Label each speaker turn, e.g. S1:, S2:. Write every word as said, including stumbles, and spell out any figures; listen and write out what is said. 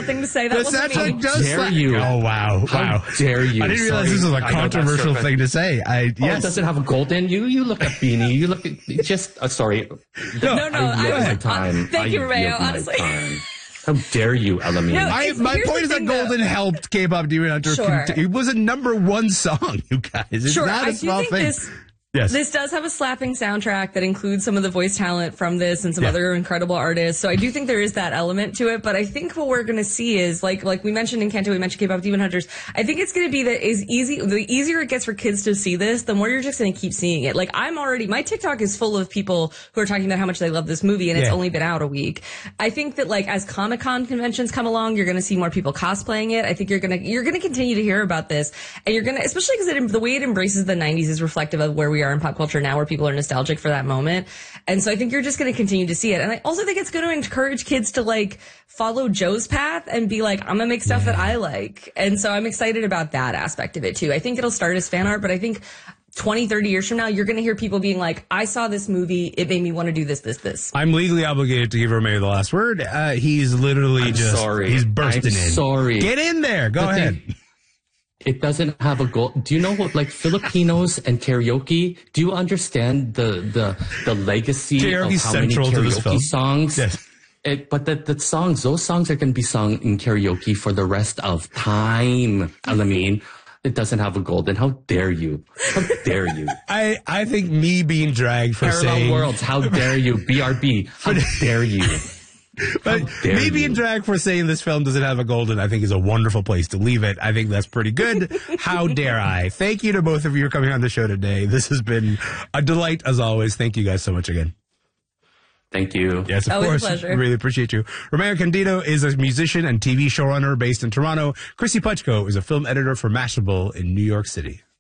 S1: loud thing to say. That
S2: The
S1: wasn't
S2: soundtrack
S1: me.
S2: does
S3: dare
S2: slap.
S3: you.
S2: Oh, wow.
S3: How
S2: Wow.
S3: dare you?
S2: I didn't realize
S3: Sorry.
S2: this was a
S3: I know that's
S2: controversial
S3: sort of-
S2: thing to say. I,
S3: Oh,
S2: yes.
S3: it doesn't have a golden. You you look at Beanie. You look at just. Uh, sorry.
S2: No,
S1: No, no,
S3: I
S1: I
S3: yield
S1: was-
S3: my time.
S1: thank
S3: I
S1: you, Romeo,
S3: yield my
S1: honestly.
S3: time. How dare you, Elamine?
S1: No,
S2: I,
S1: It's-
S2: my
S1: here's
S2: point
S1: the
S2: is that
S1: thing, though.
S2: Golden helped K-pop Demon Hunter.
S1: Sure.
S2: Cont- it was a number one song, you guys. It's
S1: Sure,
S2: not a
S1: I do
S2: small
S1: think
S2: thing.
S1: this.
S2: yes.
S1: This does have a slapping soundtrack that includes some of the voice talent from this and some
S2: Yeah.
S1: other incredible artists. So I do think there is that element to it. But I think what we're going to see is like like we mentioned in Kanto, we mentioned K-pop Demon Hunters. I think it's going to be that is easy. The easier it gets for kids to see this, the more you're just going to keep seeing it. Like I'm already my TikTok is full of people who are talking about how much they love this movie, and it's
S2: Yeah.
S1: only been out a week. I think that like as Comic-Con conventions come along, you're going to see more people cosplaying it. I think you're going to you're going to continue to hear about this, and you're going to especially because the way it embraces the nineties is reflective of where we are in pop culture now, where people are nostalgic for that moment. And so I think you're just going to continue to see it. And I also think it's going to encourage kids to like follow Joe's path and be like, I'm going to make stuff that I like. And so I'm excited about that aspect of it too. I think it'll start as fan art, but I think twenty, thirty years from now, you're going to hear people being like, I saw this movie. It made me want to do this, this, this.
S2: I'm legally obligated to give Romeo the last word. Uh, he's literally
S3: I'm
S2: just,
S3: sorry.
S2: he's bursting
S3: I'm
S2: in.
S3: sorry.
S2: Get in there. Go
S3: But
S2: ahead.
S3: they- It doesn't have a goal. Do you know what, like Filipinos and karaoke? Do you understand the the the legacy
S2: Karaoke
S3: of how many
S2: central to this film.
S3: karaoke songs?
S2: Yes.
S3: It, but the, the songs, those songs are going to be sung in karaoke for the rest of time. I mean, it doesn't have a golden. How dare you? How dare you?
S2: I, I think me being dragged for
S3: Parallel
S2: saying...
S3: worlds. How dare you? B R B. How dare you?
S2: But
S3: dare
S2: me being
S3: you.
S2: dragged for saying this film doesn't have a golden, I think is a wonderful place to leave it. I think that's pretty good. How dare I? Thank you to both of you for coming on the show today. This has been a delight as always. Thank you guys so much again.
S3: Thank you.
S2: Yes, of
S1: Always a
S2: course.
S1: pleasure.
S2: Really appreciate you. Romeo Candido is a musician and T V showrunner based in Toronto. Chrissy Puchko is a film editor for Mashable in New York City.